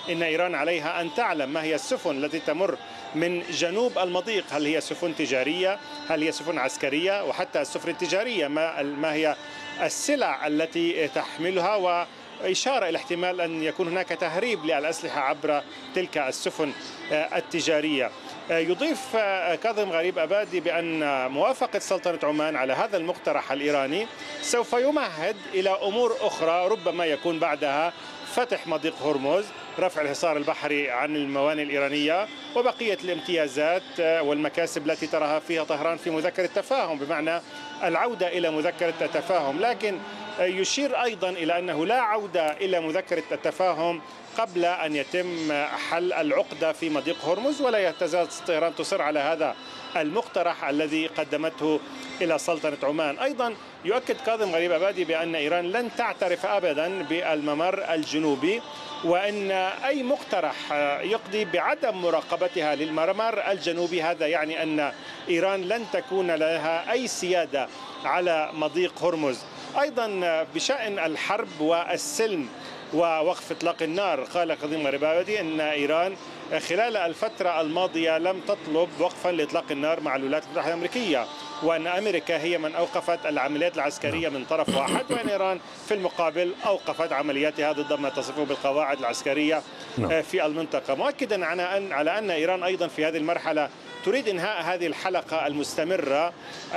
إن إيران عليها أن تعلم ما هي السفن التي تمر من جنوب المضيق، هل هي سفن تجارية، هل هي سفن عسكرية، وحتى السفن التجارية ما هي السلع التي تحملها، وإشارة إلى احتمال أن يكون هناك تهريب للأسلحة عبر تلك السفن التجارية. يضيف كاظم غريب أبادي بأن موافقة سلطنة عمان على هذا المقترح الإيراني سوف يمهد إلى أمور أخرى ربما يكون بعدها فتح مضيق هرمز، رفع الحصار البحري عن الموانئ الإيرانية، وبقية الامتيازات والمكاسب التي تراها فيها طهران في مذكرة التفاهم، بمعنى العودة إلى مذكرة التفاهم. لكن يشير أيضا إلى أنه لا عودة إلى مذكرة التفاهم قبل أن يتم حل العقدة في مضيق هرمز، ولا تزال طهران تصر على هذا المقترح الذي قدمته إلى سلطنة عمان. أيضا يؤكد كاظم غريب أبادي بأن إيران لن تعترف أبدا بالممر الجنوبي، وأن أي مقترح يقضي بعدم مراقبتها للممر الجنوبي هذا يعني أن إيران لن تكون لها أي سيادة على مضيق هرمز. أيضا بشأن الحرب والسلم ووقف إطلاق النار، قال كاظم غريب أبادي أن إيران خلال الفترة الماضية لم تطلب وقفا لإطلاق النار مع الولايات المتحدة الأمريكية، وأن أمريكا هي من أوقفت العمليات العسكرية من طرف واحد، وأن إيران في المقابل أوقفت عملياتها ضد ما تصفه بالقواعد العسكرية في المنطقة، مؤكدا على أن إيران أيضا في هذه المرحلة تريد إنهاء هذه الحلقة المستمرة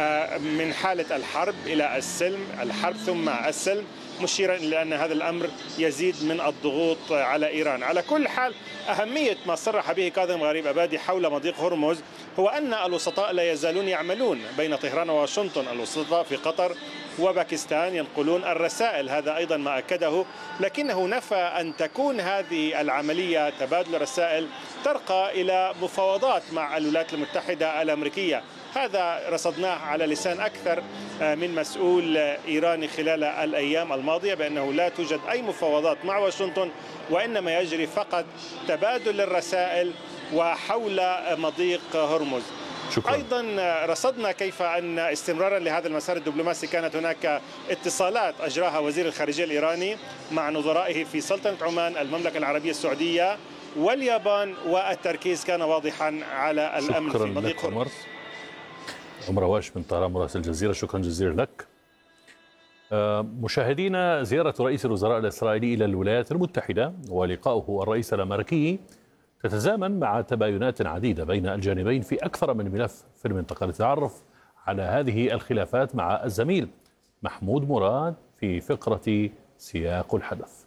من حالة الحرب إلى السلم، الحرب ثم السلم، مشيرا إلى أن هذا الأمر يزيد من الضغوط على إيران. على كل حال، أهمية ما صرح به كاظم غريب أبادي حول مضيق هرمز هو أن الوسطاء لا يزالون يعملون بين طهران وواشنطن، الوسطاء في قطر وباكستان ينقلون الرسائل، هذا أيضا ما أكده، لكنه نفى أن تكون هذه العملية تبادل رسائل ترقى إلى مفاوضات مع الولايات المتحدة الأمريكية. هذا رصدناه على لسان أكثر من مسؤول إيراني خلال الأيام الماضية، بأنه لا توجد أي مفاوضات مع واشنطن، وإنما يجري فقط تبادل الرسائل وحول مضيق هرمز. شكرا. أيضا رصدنا كيف أن استمرارا لهذا المسار الدبلوماسي كانت هناك اتصالات أجراها وزير الخارجية الإيراني مع نظرائه في سلطنة عمان، المملكة العربية السعودية واليابان، والتركيز كان واضحا على الأمن في مضيق هرمز. عمر هواش من طهران مراسل الجزيرة، شكرا جزيلا لك. مشاهدينا، زيارة رئيس الوزراء الإسرائيلي إلى الولايات المتحدة ولقاؤه الرئيس الأمريكي تتزامن مع تباينات عديدة بين الجانبين في أكثر من ملف في المنطقة. نتعرف على هذه الخلافات مع الزميل محمود مراد في فقرة سياق الحدث.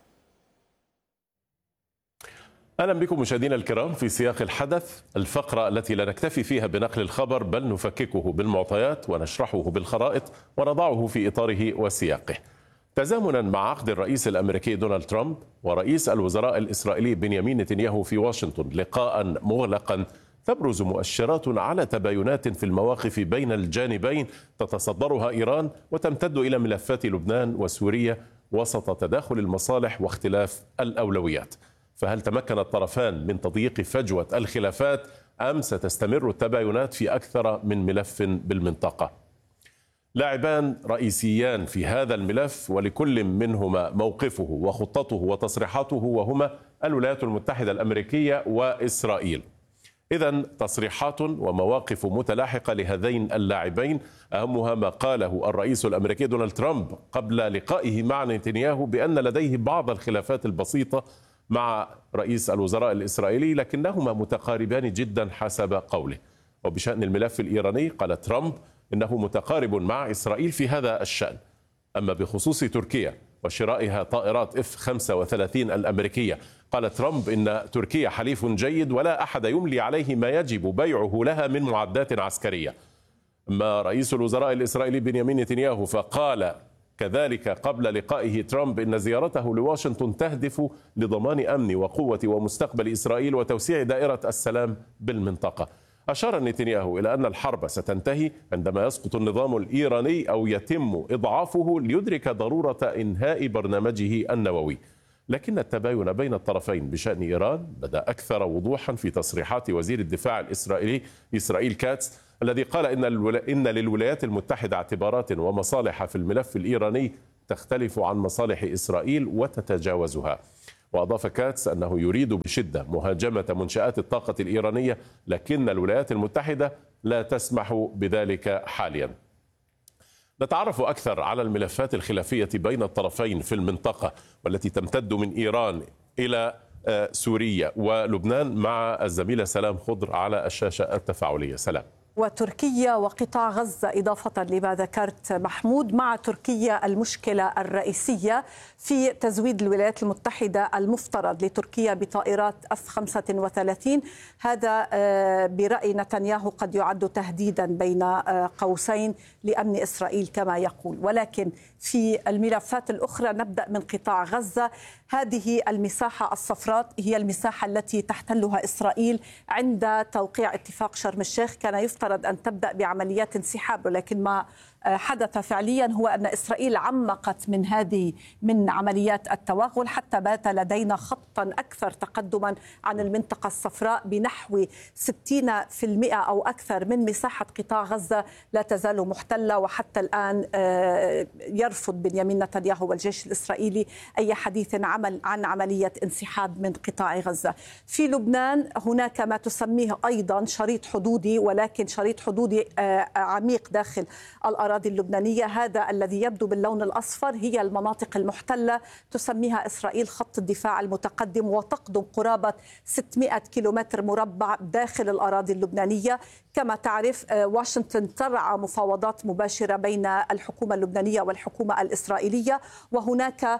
أهلا بكم مشاهدينا الكرام في سياق الحدث، الفقرة التي لا نكتفي فيها بنقل الخبر بل نفككه بالمعطيات ونشرحه بالخرائط ونضعه في إطاره وسياقه. تزامنا مع عقد الرئيس الأمريكي دونالد ترامب ورئيس الوزراء الإسرائيلي بنيامين نتنياهو في واشنطن لقاء مغلقا، تبرز مؤشرات على تباينات في المواقف بين الجانبين تتصدرها إيران وتمتد إلى ملفات لبنان وسوريا وسط تداخل المصالح واختلاف الأولويات. فهل تمكن الطرفان من تضييق فجوة الخلافات أم ستستمر التباينات في أكثر من ملف بالمنطقة؟ لاعبان رئيسيان في هذا الملف ولكل منهما موقفه وخطته وتصريحاته، وهما الولايات المتحدة الأمريكية وإسرائيل. إذن تصريحات ومواقف متلاحقة لهذين اللاعبين، أهمها ما قاله الرئيس الأمريكي دونالد ترامب قبل لقائه مع نتنياهو بأن لديه بعض الخلافات البسيطة مع رئيس الوزراء الإسرائيلي لكنهما متقاربان جدا حسب قوله. وبشأن الملف الإيراني قال ترامب إنه متقارب مع إسرائيل في هذا الشأن. أما بخصوص تركيا وشرائها طائرات F-35 الأمريكية، قال ترامب إن تركيا حليف جيد ولا أحد يملي عليه ما يجب بيعه لها من معدات عسكرية. أما رئيس الوزراء الإسرائيلي بنيامين نتنياهو فقال كذلك قبل لقائه ترامب إن زيارته لواشنطن تهدف لضمان أمن وقوة ومستقبل إسرائيل وتوسيع دائرة السلام بالمنطقة. أشار نتنياهو إلى أن الحرب ستنتهي عندما يسقط النظام الإيراني أو يتم إضعافه ليدرك ضرورة إنهاء برنامجه النووي. لكن التباين بين الطرفين بشأن إيران بدأ أكثر وضوحا في تصريحات وزير الدفاع الإسرائيلي إسرائيل كاتس، الذي قال إن للولايات المتحدة اعتبارات ومصالح في الملف الإيراني تختلف عن مصالح إسرائيل وتتجاوزها. وأضاف كاتس أنه يريد بشدة مهاجمة منشآت الطاقة الإيرانية، لكن الولايات المتحدة لا تسمح بذلك حاليا. نتعرف أكثر على الملفات الخلافية بين الطرفين في المنطقة والتي تمتد من إيران إلى سوريا ولبنان مع الزميلة سلام خضر على الشاشة التفاعلية. سلام. وتركيا وقطاع غزة إضافة لما ذكرت محمود. مع تركيا المشكلة الرئيسية في تزويد الولايات المتحدة المفترض لتركيا بطائرات F-35. هذا برأي نتنياهو قد يعد تهديدا بين قوسين لأمن إسرائيل كما يقول. ولكن في الملفات الأخرى نبدأ من قطاع غزة. هذه المساحة الصفراء هي المساحة التي تحتلها إسرائيل عند توقيع اتفاق شرم الشيخ. كان يفترض أن تبدأ بعمليات انسحاب، ولكن ما حدث فعليا هو أن إسرائيل عمقت من عمليات التوغل حتى بات لدينا خطا أكثر تقدما عن المنطقة الصفراء بنحو 60% أو أكثر من مساحة قطاع غزة لا تزال محتلة. وحتى الآن يرفض بنيامين نتنياهو والجيش الإسرائيلي أي حديث عن عملية انسحاب من قطاع غزة. في لبنان هناك ما تسميه أيضا شريط حدودي، ولكن شريط حدودي عميق داخل الأراضي اللبنانية. هذا الذي يبدو باللون الأصفر هي المناطق المحتلة، تسميها إسرائيل خط الدفاع المتقدم، وتقدم قرابة 600 كيلومتر مربع داخل الأراضي اللبنانية. كما تعرف واشنطن ترعى مفاوضات مباشرة بين الحكومة اللبنانية والحكومة الإسرائيلية، وهناك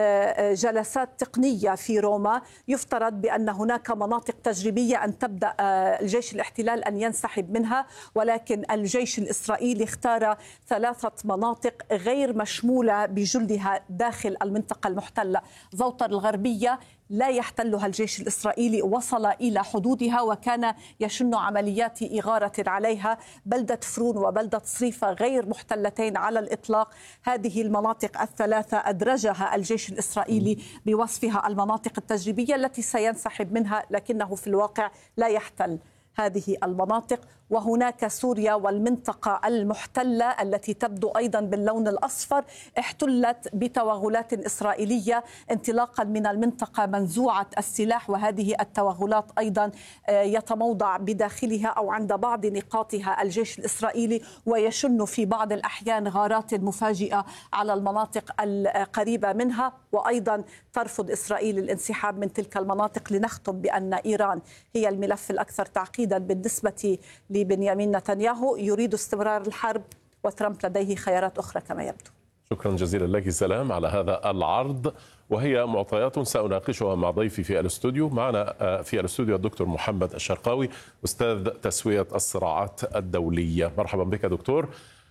جلسات تقنية في روما. يفترض بأن هناك مناطق تجريبية أن تبدأ الجيش الاحتلال أن ينسحب منها، ولكن الجيش الإسرائيلي اختار 3 مناطق غير مشمولة بجلدها داخل المنطقة المحتلة. زوطر الغربية لا يحتلها الجيش الإسرائيلي، وصل إلى حدودها وكان يشن عمليات إغارة عليها. بلدة فرون وبلدة صريفة غير محتلتين على الإطلاق. هذه المناطق ال3 أدرجها الجيش الإسرائيلي بوصفها المناطق التجريبية التي سينسحب منها، لكنه في الواقع لا يحتل هذه المناطق. وهناك سوريا والمنطقة المحتلة التي تبدو أيضا باللون الأصفر، احتلت بتوغلات إسرائيلية انطلاقا من المنطقة منزوعة السلاح، وهذه التوغلات أيضا يتموضع بداخلها أو عند بعض نقاطها الجيش الإسرائيلي، ويشن في بعض الأحيان غارات مفاجئة على المناطق القريبة منها. وأيضا ترفض إسرائيل الانسحاب من تلك المناطق. لنختم بأن إيران هي الملف الأكثر تعقيدا بالنسبة لبنيامين نتنياهو، يريد استمرار الحرب، وترامب لديه خيارات أخرى كما يبدو. شكرا جزيلا لك سلام على هذا العرض، وهي معطيات سأناقشها مع ضيفي في الاستوديو. معنا في الاستوديو الدكتور محمد الشرقاوي، أستاذ تسوية الصراعات الدولية. مرحبا بك دكتور.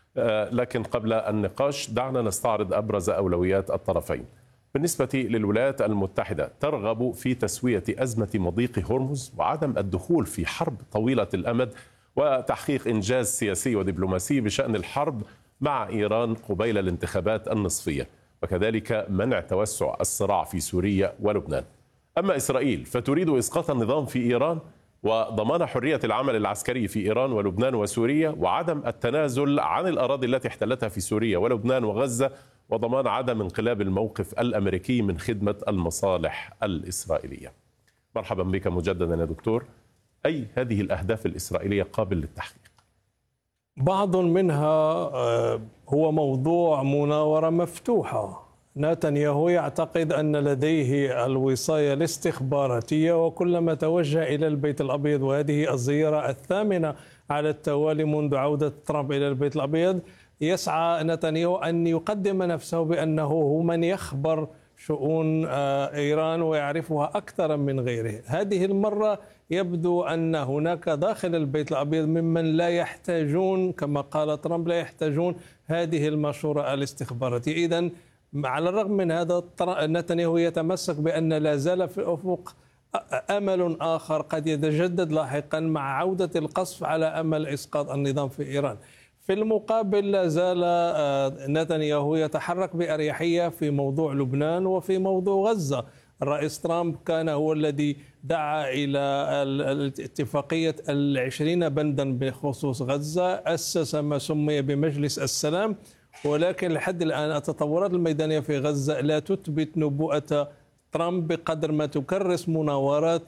لكن قبل النقاش دعنا نستعرض أبرز أولويات الطرفين. بالنسبة للولايات المتحدة ترغب في تسوية أزمة مضيق هرمز وعدم الدخول في حرب طويلة الأمد، وتحقيق إنجاز سياسي ودبلوماسي بشأن الحرب مع إيران قبيل الانتخابات النصفية، وكذلك منع توسع الصراع في سوريا ولبنان. أما إسرائيل فتريد إسقاط النظام في إيران وضمان حرية العمل العسكري في إيران ولبنان وسوريا، وعدم التنازل عن الأراضي التي احتلتها في سوريا ولبنان وغزة، وضمان عدم انقلاب الموقف الأمريكي من خدمة المصالح الإسرائيلية. مرحبا بك مجددا يا دكتور. أي هذه الأهداف الإسرائيلية قابل للتحقيق؟ بعض منها هو موضوع مناورة مفتوحة. نتنياهو يعتقد أن لديه الوصاية الاستخباراتية، وكلما توجه إلى البيت الأبيض، وهذه الزيارة الثامنة على التوالي منذ عودة ترامب إلى البيت الأبيض، يسعى نتنياهو أن يقدم نفسه بأنه هو من يخبر شؤون إيران ويعرفها أكثر من غيره. هذه المرة يبدو أن هناك داخل البيت الأبيض ممن لا يحتاجون، كما قال ترامب، لا يحتاجون هذه المشورة الاستخباراتية. إذن على الرغم من هذا نتنياهو يتمسك بأن لا زال في الأفق أمل آخر قد يتجدد لاحقا مع عودة القصف على أمل إسقاط النظام في إيران. في المقابل لا زال نتنياهو يتحرك بأريحية في موضوع لبنان وفي موضوع غزة. الرئيس ترامب كان هو الذي دعا إلى الاتفاقية 20 بندا بخصوص غزة، أسس ما سمي بمجلس السلام، ولكن لحد الآن التطورات الميدانية في غزة لا تثبت نبوءة ترامب بقدر ما تكرس مناورات